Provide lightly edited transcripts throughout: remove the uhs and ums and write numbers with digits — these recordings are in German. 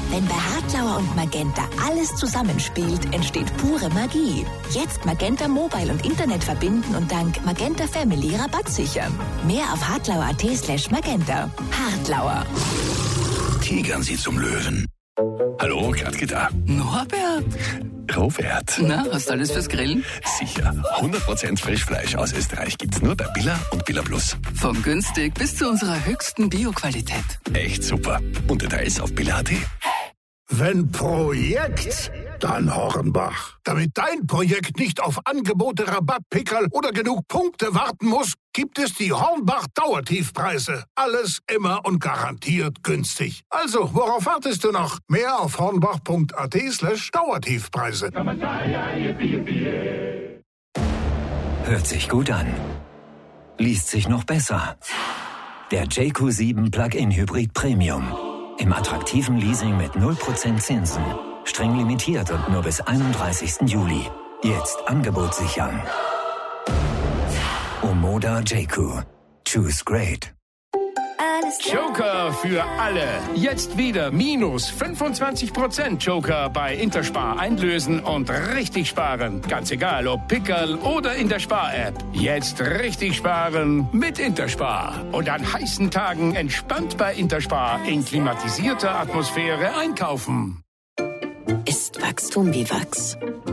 Wenn bei Hartlauer und Magenta alles zusammenspielt, entsteht pure Magie. Jetzt Magenta Mobile und Internet verbinden und dank Magenta Family Rabatt sichern. Mehr auf hartlauer.at/magenta. Hartlauer. Tigern Sie zum Löwen. Hallo, Katke da. Norbert. Robert. Na, hast du alles fürs Grillen? Sicher. 100% Frischfleisch aus Österreich gibt's nur bei Billa und Billa Plus. Vom günstig bis zu unserer höchsten Bioqualität. Echt super. Und Details auf billa.at. Wenn Projekt, dann Hornbach. Damit dein Projekt nicht auf Angebote, Rabattpickerl oder genug Punkte warten muss, gibt es die Hornbach-Dauertiefpreise. Alles immer und garantiert günstig. Also, worauf wartest du noch? Mehr auf hornbach.at/Dauertiefpreise. Hört sich gut an. Liest sich noch besser. Der JQ7 Plug-in Hybrid Premium. Im attraktiven Leasing mit 0% Zinsen. Streng limitiert und nur bis 31. Juli. Jetzt Angebot sichern. Omoda JQ. Choose great. Joker für alle. Jetzt wieder minus 25% Joker bei Interspar einlösen und richtig sparen. Ganz egal, ob Pickerl oder in der Spar-App. Jetzt richtig sparen mit Interspar. Und an heißen Tagen entspannt bei Interspar in klimatisierter Atmosphäre einkaufen. Ist Wachstum wie Wachs?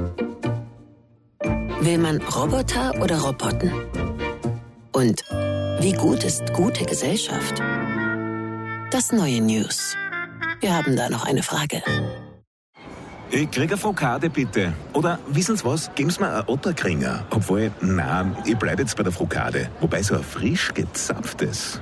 Will man Roboter oder Roboten? Und wie gut ist gute Gesellschaft? Das neue News. Wir haben da noch eine Frage. Ich krieg eine Frokade, bitte. Oder, wissen Sie was, geben Sie mir ein Otterkringer. Obwohl, nein, ich bleib jetzt bei der Frokade. Wobei so ein frisch gezapftes.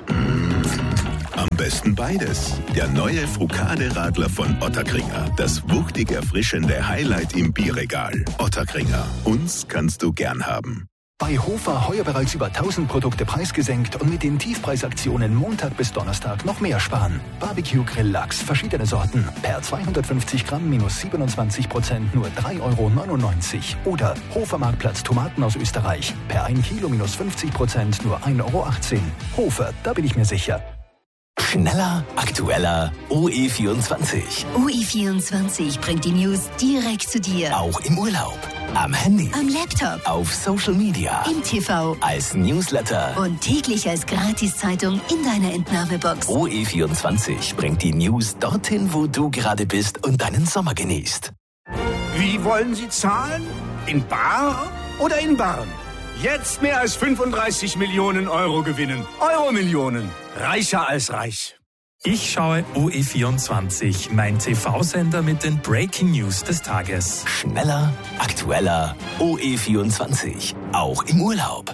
Am besten beides. Der neue Frokade-Radler von Otterkringer. Das wuchtig erfrischende Highlight im Bierregal. Otterkringer. Uns kannst du gern haben. Bei Hofer heuer bereits über 1000 Produkte preisgesenkt und mit den Tiefpreisaktionen Montag bis Donnerstag noch mehr sparen. Barbecue Grill Lachs, verschiedene Sorten. Per 250 Gramm minus 27% nur 3,99 €. Oder Hofer Marktplatz Tomaten aus Österreich. Per 1 Kilo minus 50% nur 1,18 €. Hofer, da bin ich mir sicher. Schneller, aktueller, OE24. OE24 bringt die News direkt zu dir. Auch im Urlaub, am Handy, am Laptop, auf Social Media, im TV, als Newsletter und täglich als Gratiszeitung in deiner Entnahmebox. OE24 bringt die News dorthin, wo du gerade bist und deinen Sommer genießt. Wie wollen Sie zahlen? In bar oder in Barren? Jetzt mehr als 35 Millionen Euro gewinnen. Euro-Millionen. Reicher als reich. Ich schaue OE24, mein TV-Sender mit den Breaking News des Tages. Schneller, aktueller, OE24. Auch im Urlaub.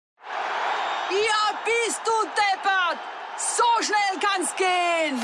Ja, bist du deppert! So schnell kann's gehen!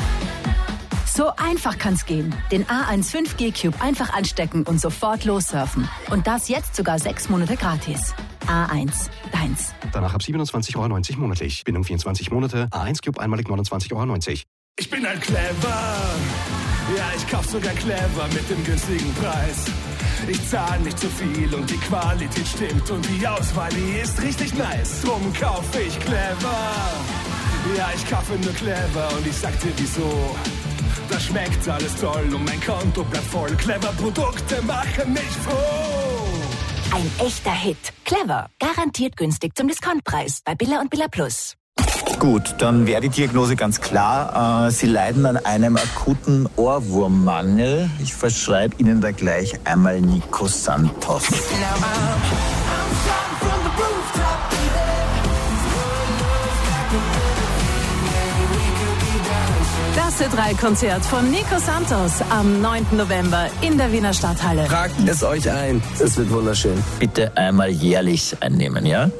So einfach kann's gehen. Den A1 5G Cube einfach anstecken und sofort lossurfen. Und das jetzt sogar 6 Monate gratis. A1, deins. Danach ab 27,90 € monatlich. Bindung 24 Monate. A1 Cube einmalig 29,90 €. Ich bin ein Clever. Ja, ich kauf sogar Clever mit dem günstigen Preis. Ich zahle nicht zu viel und die Qualität stimmt und die Auswahl, die ist richtig nice. Drum kauf ich Clever. Ja, ich kaufe nur Clever und ich sag dir wieso. Da schmeckt alles toll und mein Konto bleibt voll. Clever Produkte machen mich froh. Ein echter Hit. Clever. Garantiert günstig zum Discountpreis bei Billa und Billa Plus. Gut, dann wäre die Diagnose ganz klar. Sie leiden an einem akuten Ohrwurmmangel. Ich verschreibe Ihnen da gleich einmal Nico Santos. Das C3-Konzert von Nico Santos am 9. November in der Wiener Stadthalle. Tragt es euch ein. Es wird wunderschön. Bitte einmal jährlich einnehmen, ja?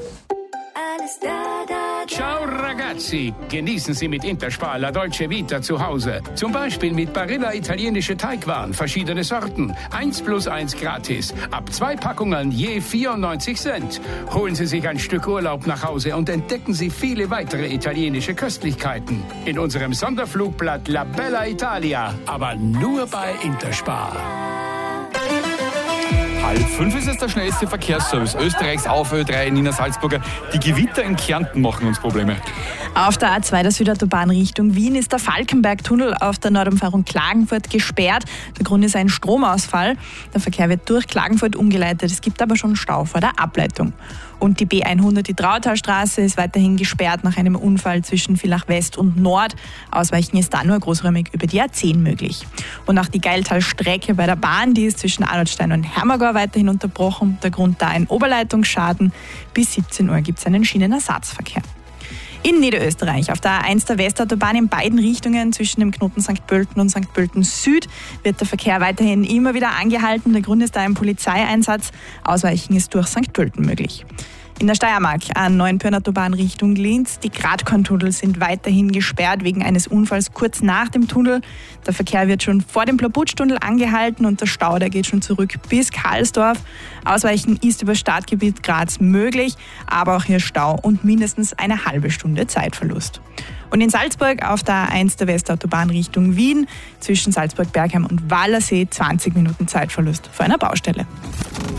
Ciao ragazzi, genießen Sie mit Interspar La Dolce Vita zu Hause. Zum Beispiel mit Barilla italienische Teigwaren, verschiedene Sorten. 1+1 gratis. Ab 2 Packungen je 94 Cent. Holen Sie sich ein Stück Urlaub nach Hause und entdecken Sie viele weitere italienische Köstlichkeiten. In unserem Sonderflugblatt La Bella Italia. Aber nur bei Interspar. 4:30 ist es der schnellste Verkehrsservice Österreichs auf Ö3 Nina Salzburger. Die Gewitter in Kärnten machen uns Probleme. Auf der A2 der Südautobahn Richtung Wien ist der Falkenberg-Tunnel auf der Nordumfahrung Klagenfurt gesperrt. Der Grund ist ein Stromausfall. Der Verkehr wird durch Klagenfurt umgeleitet. Es gibt aber schon Stau vor der Ableitung. Und die B100, die Trautalstraße, ist weiterhin gesperrt nach einem Unfall zwischen Villach West und Nord. Ausweichen ist da nur großräumig über die A10 möglich. Und auch die Geiltalstrecke bei der Bahn, die ist zwischen Arnoldstein und Hermagor weiterhin unterbrochen. Der Grund da ein Oberleitungsschaden. Bis 17 Uhr gibt es einen Schienenersatzverkehr. In Niederösterreich, auf der A1 der Westautobahn in beiden Richtungen zwischen dem Knoten St. Pölten und St. Pölten Süd wird der Verkehr weiterhin immer wieder angehalten. Der Grund ist da ein Polizeieinsatz. Ausweichen ist durch St. Pölten möglich. In der Steiermark an Neuenpörn-Autobahn Richtung Linz. Die Gradkorntunnel sind weiterhin gesperrt wegen eines Unfalls kurz nach dem Tunnel. Der Verkehr wird schon vor dem Plabutsch-Tunnel angehalten und der Stau, der geht schon zurück bis Karlsdorf. Ausweichen ist über Stadtgebiet Graz möglich, aber auch hier Stau und mindestens eine halbe Stunde Zeitverlust. Und in Salzburg auf der A1 der Westautobahn Richtung Wien zwischen Salzburg-Bergheim und Wallersee 20 Minuten Zeitverlust vor einer Baustelle.